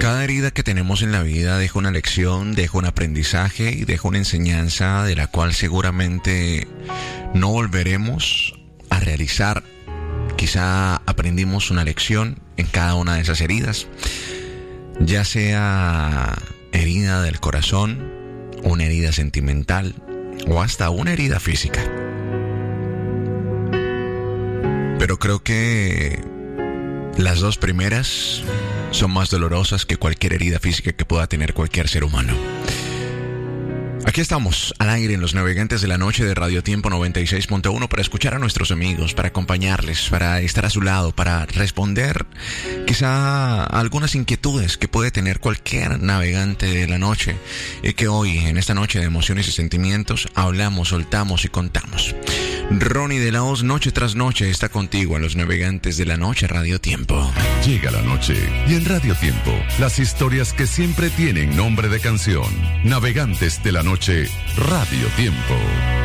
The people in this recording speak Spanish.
Cada herida que tenemos en la vida deja una lección, deja un aprendizaje y deja una enseñanza de la cual seguramente no volveremos a realizar. Quizá aprendimos una lección en cada una de esas heridas, ya sea herida del corazón, una herida sentimental o hasta una herida física. Pero creo que las dos primeras son más dolorosas que cualquier herida física que pueda tener cualquier ser humano. Aquí estamos, al aire en los Navegantes de la Noche de Radio Tiempo 96.1 para escuchar a nuestros amigos, para acompañarles, para estar a su lado, para responder quizá a algunas inquietudes que puede tener cualquier navegante de la noche y que hoy, en esta noche de emociones y sentimientos, hablamos, soltamos y contamos. Ronnie de la Hoz, noche tras noche, está contigo en los Navegantes de la Noche Radio Tiempo. Llega la noche y en Radio Tiempo, las historias que siempre tienen nombre de canción. Navegantes de la Noche Radio Tiempo.